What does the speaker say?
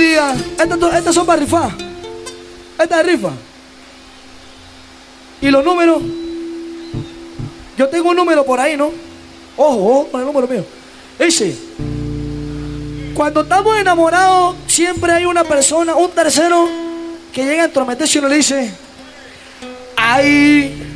lotería. Estas son para rifar. Esta es rifa. Y los números. Yo tengo un número por ahí, ¿no? Ojo con el número mío. Dice: cuando estamos enamorados, siempre hay una persona, un tercero, que llega a entrometerse y uno le dice: ay,